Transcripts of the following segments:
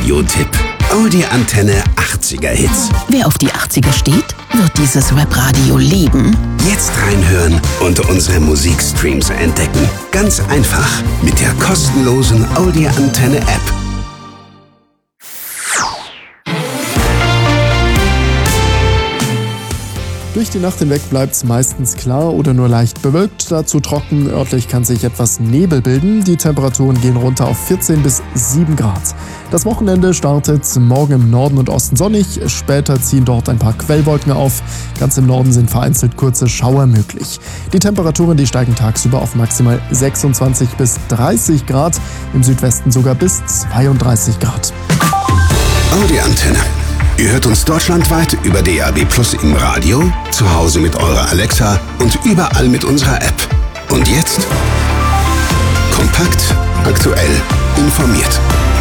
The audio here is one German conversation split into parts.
Webradio-Tipp. Audi Antenne 80er Hits. Wer auf die 80er steht, wird dieses Webradio lieben. Jetzt reinhören und unsere Musikstreams entdecken. Ganz einfach mit der kostenlosen Audi Antenne App. Durch die Nacht hinweg bleibt es meistens klar oder nur leicht bewölkt, dazu trocken. Örtlich kann sich etwas Nebel bilden. Die Temperaturen gehen runter auf 14 bis 7 Grad. Das Wochenende startet morgen im Norden und Osten sonnig. Später ziehen dort ein paar Quellwolken auf. Ganz im Norden sind vereinzelt kurze Schauer möglich. Die Temperaturen, die steigen tagsüber auf maximal 26 bis 30 Grad. Im Südwesten sogar bis 32 Grad. Audi Antenne. Ihr hört uns deutschlandweit über DAB+ im Radio, zu Hause mit eurer Alexa und überall mit unserer App. Und jetzt kompakt, aktuell, informiert.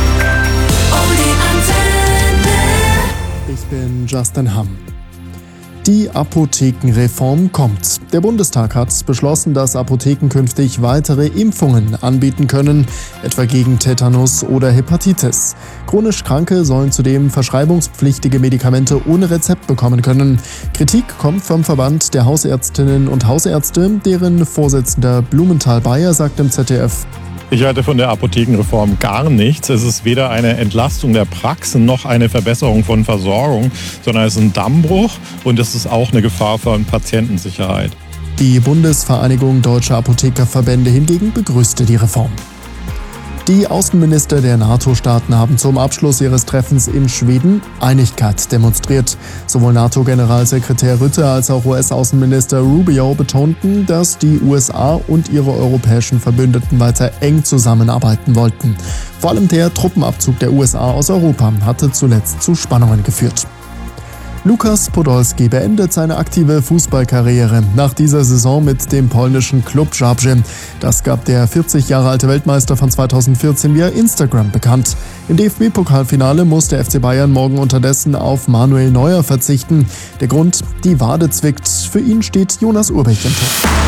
Ich bin Justin Hamm. Die Apothekenreform kommt. Der Bundestag hat beschlossen, dass Apotheken künftig weitere Impfungen anbieten können, etwa gegen Tetanus oder Hepatitis. Chronisch Kranke sollen zudem verschreibungspflichtige Medikamente ohne Rezept bekommen können. Kritik kommt vom Verband der Hausärztinnen und Hausärzte, deren Vorsitzender Blumenthal-Bayer sagt im ZDF: Ich halte von der Apothekenreform gar nichts. Es ist weder eine Entlastung der Praxen noch eine Verbesserung von Versorgung, sondern es ist ein Dammbruch und es ist auch eine Gefahr für Patientensicherheit. Die Bundesvereinigung Deutscher Apothekerverbände hingegen begrüßte die Reform. Die Außenminister der NATO-Staaten haben zum Abschluss ihres Treffens in Schweden Einigkeit demonstriert. Sowohl NATO-Generalsekretär Rutte als auch US-Außenminister Rubio betonten, dass die USA und ihre europäischen Verbündeten weiter eng zusammenarbeiten wollten. Vor allem der Truppenabzug der USA aus Europa hatte zuletzt zu Spannungen geführt. Lukas Podolski beendet seine aktive Fußballkarriere nach dieser Saison mit dem polnischen Klub Zabrze. Das gab der 40 Jahre alte Weltmeister von 2014 via Instagram bekannt. Im DFB-Pokalfinale muss der FC Bayern morgen unterdessen auf Manuel Neuer verzichten. Der Grund: die Wade zwickt. Für ihn steht Jonas Urbich im Tor.